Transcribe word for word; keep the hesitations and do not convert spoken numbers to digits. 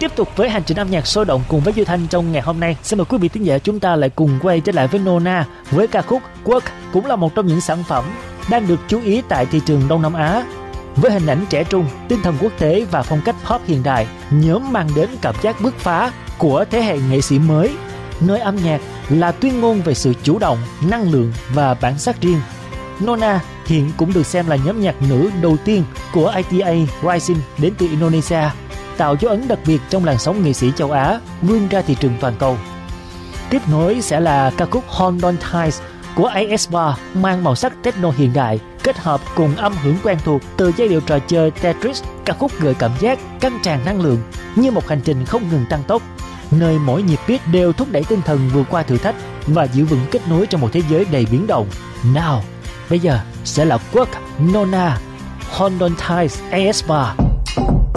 Tiếp tục với hành trình âm nhạc sôi động cùng với Duy Thanh trong ngày hôm nay, xin mời quý vị thính giả chúng ta lại cùng quay trở lại với Nona với ca khúc Work, cũng là một trong những sản phẩm đang được chú ý tại thị trường Đông Nam Á. Với hình ảnh trẻ trung, tinh thần quốc tế và phong cách pop hiện đại, nhóm mang đến cảm giác bứt phá của thế hệ nghệ sĩ mới, nơi âm nhạc là tuyên ngôn về sự chủ động, năng lượng và bản sắc riêng. Nona hiện cũng được xem là nhóm nhạc nữ đầu tiên của i tê a Rising đến từ Indonesia, tạo dấu ấn đặc biệt trong làn sóng nghệ sĩ châu Á vươn ra thị trường toàn cầu. Tiếp nối sẽ là ca khúc Hold On Tight của aespa, mang màu sắc techno hiện đại kết hợp cùng âm hưởng quen thuộc từ giai điệu trò chơi Tetris. Ca khúc gợi cảm giác căng tràn năng lượng như một hành trình không ngừng tăng tốc, nơi mỗi nhịp beat đều thúc đẩy tinh thần vượt qua thử thách và giữ vững kết nối trong một thế giới đầy biến động. Now, bây giờ sẽ là Work, Nona, Hold On Tight, aespa.